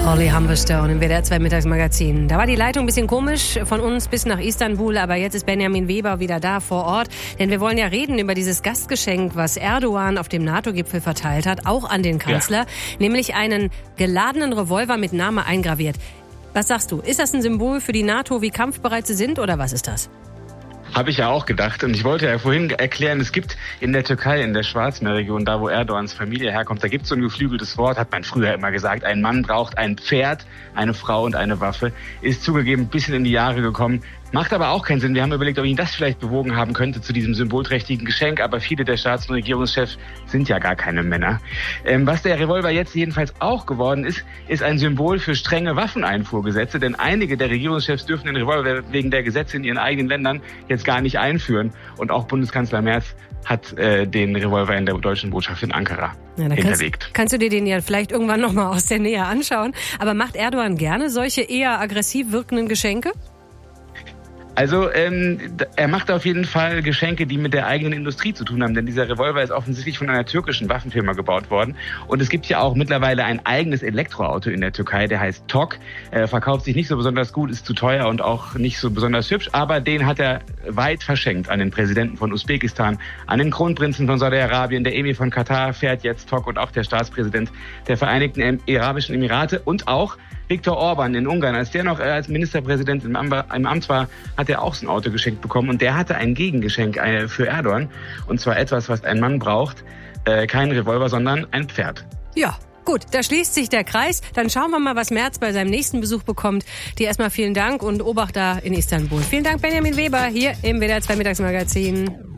Holly Humberstone im WDR 2 Mittagsmagazin. Da war die Leitung ein bisschen komisch von uns bis nach Istanbul, aber jetzt ist Benjamin Weber wieder da vor Ort. Denn wir wollen ja reden über dieses Gastgeschenk, was Erdogan auf dem NATO-Gipfel verteilt hat, auch an den Kanzler, nämlich einen geladenen Revolver mit Name eingraviert. Was sagst du? Ist das ein Symbol für die NATO, wie kampfbereit sie sind, oder was ist das? Habe ich ja auch gedacht. Und ich wollte ja vorhin erklären, es gibt in der Türkei, in der Schwarzmeerregion, da wo Erdogans Familie herkommt, da gibt es so ein geflügeltes Wort, hat man früher immer gesagt. Ein Mann braucht ein Pferd, eine Frau und eine Waffe. Ist zugegeben ein bisschen in die Jahre gekommen. Macht aber auch keinen Sinn. Wir haben überlegt, ob ihn das vielleicht bewogen haben könnte zu diesem symbolträchtigen Geschenk. Aber viele der Staats- und Regierungschefs sind ja gar keine Männer. Was der Revolver jetzt jedenfalls auch geworden ist, ist ein Symbol für strenge Waffeneinfuhrgesetze. Denn einige der Regierungschefs dürfen den Revolver wegen der Gesetze in ihren eigenen Ländern jetzt gar nicht einführen. Und auch Bundeskanzler Merz hat den Revolver in der deutschen Botschaft in Ankara hinterlegt. Kannst du dir den ja vielleicht irgendwann noch mal aus der Nähe anschauen. Aber macht Erdogan gerne solche eher aggressiv wirkenden Geschenke? Also er macht auf jeden Fall Geschenke, die mit der eigenen Industrie zu tun haben, denn dieser Revolver ist offensichtlich von einer türkischen Waffenfirma gebaut worden. Und es gibt ja auch mittlerweile ein eigenes Elektroauto in der Türkei, der heißt TOG. Verkauft sich nicht so besonders gut, ist zu teuer und auch nicht so besonders hübsch, aber den hat er weit verschenkt an den Präsidenten von Usbekistan, an den Kronprinzen von Saudi-Arabien, der Emir von Katar fährt jetzt TOG und auch der Staatspräsident der Vereinigten Arabischen Emirate und auch Viktor Orban in Ungarn, als der noch als Ministerpräsident im Amt war, hat er auch so ein Auto geschenkt bekommen. Und der hatte ein Gegengeschenk für Erdogan. Und zwar etwas, was ein Mann braucht. Kein Revolver, sondern ein Pferd. Ja, gut, da schließt sich der Kreis. Dann schauen wir mal, was Merz bei seinem nächsten Besuch bekommt. Dir erstmal vielen Dank und Obacht da in Istanbul. Vielen Dank, Benjamin Weber, hier im WDR 2 Mittagsmagazin.